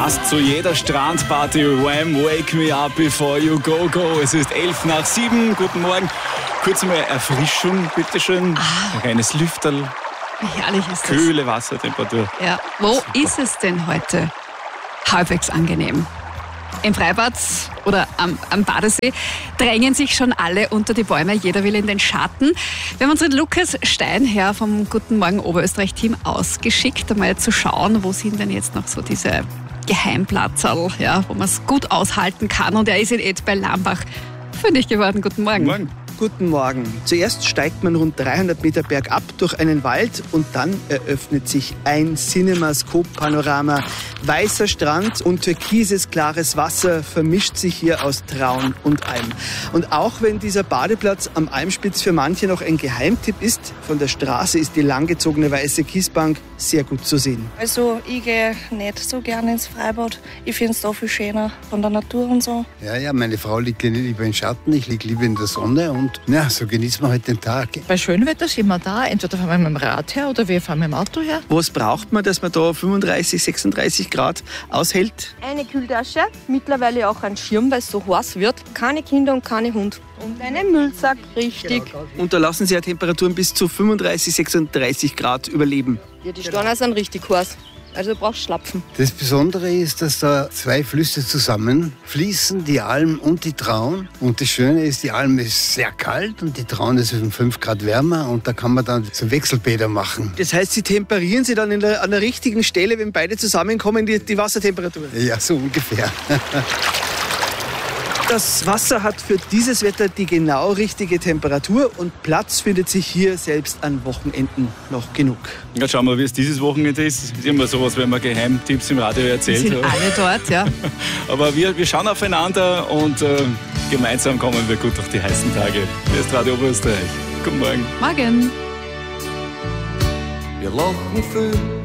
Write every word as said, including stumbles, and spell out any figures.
Passt zu jeder Strandparty. Wham, wake me up before you go, go. Es ist elf nach sieben. Guten Morgen. Kurz mal Erfrischung, bitteschön. Ah. Ein kleines Lüfterl. Herrlich ist das. Kühle Wassertemperatur. Ja. Wo Super. ist es denn heute halbwegs angenehm? Im Freibad oder am, am Badesee drängen sich schon alle unter die Bäume. Jeder will in den Schatten. Wir haben unseren Lukas Steinherr vom Guten Morgen Oberösterreich-Team ausgeschickt, einmal zu schauen, wo sind denn jetzt noch so diese Geheimplatzerl, ja, wo man es gut aushalten kann. Und er ist in Ed bei Lambach fündig geworden. Guten Morgen. Guten Morgen. Guten Morgen. Zuerst steigt man rund dreihundert Meter bergab durch einen Wald und dann eröffnet sich ein Cinemascope-Panorama. Weißer Strand und türkises, klares Wasser vermischt sich hier aus Traun und Alm. Und auch wenn dieser Badeplatz am Almspitz für manche noch ein Geheimtipp ist, von der Straße ist die langgezogene weiße Kiesbank sehr gut zu sehen. Also ich gehe nicht so gerne ins Freibad. Ich finde es da viel schöner von der Natur und so. Ja, ja, meine Frau liegt lieber im Schatten, ich liege lieber in der Sonne und ja, so genießen wir halt den Tag. Bei Schönwetter sind wir da, entweder fahren wir mit dem Rad her oder wir fahren mit dem Auto her. Was braucht man, dass man da fünfunddreißig, sechsunddreißig Grad aushält? Eine Kühltasche, mittlerweile auch ein Schirm, weil es so heiß wird. Keine Kinder und keine Hund. Und einen Müllsack, richtig. Und da lassen sie ja Temperaturen bis zu fünfunddreißig, sechsunddreißig Grad überleben. Ja, die Steine sind richtig heiß. Also du brauchst Schlapfen. Das Besondere ist, dass da zwei Flüsse zusammen fließen, die Alm und die Traun. Und das Schöne ist, die Alm ist sehr kalt und die Traun ist um fünf Grad wärmer und da kann man dann so Wechselbäder machen. Das heißt, sie temperieren sie dann in der, an der richtigen Stelle, wenn beide zusammenkommen, die, die Wassertemperatur? Ja, so ungefähr. Das Wasser hat für dieses Wetter die genau richtige Temperatur und Platz findet sich hier selbst an Wochenenden noch genug. Ja, schauen wir, wie es dieses Wochenende ist. Es ist immer sowas, wenn man Geheimtipps im Radio Wir erzählt. sind alle dort, ja. Aber wir, wir schauen aufeinander und äh, gemeinsam kommen wir gut durch die heißen Tage. Hier ist Radio Oberösterreich. Guten Morgen. Morgen. Wir lachen viel